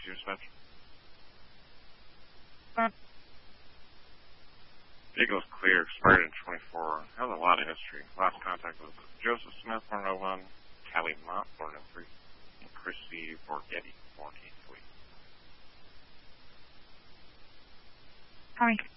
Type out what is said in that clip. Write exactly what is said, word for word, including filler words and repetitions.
dispatch. Vehicle's clear, expired in twenty-four. Has a lot of history. Last contact was Joseph Smith, born in oh one, Callie Mott, born in three, and Christy Borghetti, born in eighty-three. Sorry.